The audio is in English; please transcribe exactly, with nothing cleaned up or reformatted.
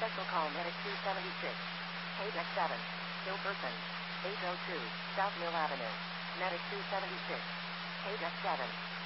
Special call Medic two seventy-six. Paydeck seven. Still person. eight oh two. South Mill Avenue. Medic two seventy-six. Paydeck seven.